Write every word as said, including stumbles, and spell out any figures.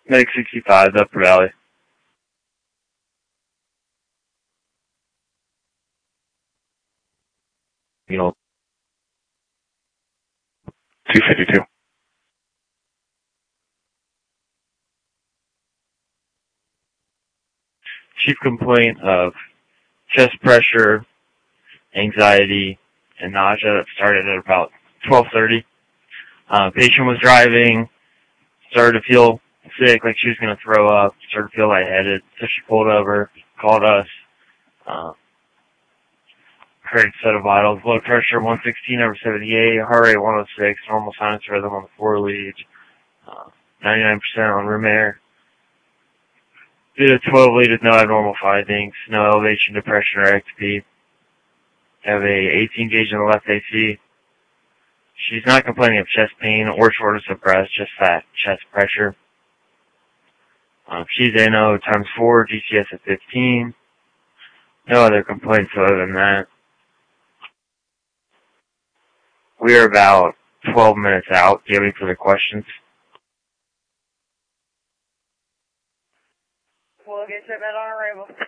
Medic sixty-five, the Upper Valley. You know, two fifty-two. Chief complaint of chest pressure, anxiety, and nausea that started at about twelve thirty. Uh, patient was driving, started to feel sick, like she was going to throw up, started to feel lightheaded, so she pulled over, called us. Uh, Correct set of vitals, blood pressure one sixteen over seventy-eight, heart rate one oh six, normal sinus rhythm on the four lead, uh, ninety-nine percent on room air. Did a twelve lead with no abnormal findings, no elevation, depression, or ectopy. Have a eighteen gauge in the left A C. She's not complaining of chest pain or shortness of breath, just that chest pressure. Um, she's N O times four, G C S at fifteen. No other complaints other than that. We are about twelve minutes out. Do you have any further questions? We'll get you met on arrival.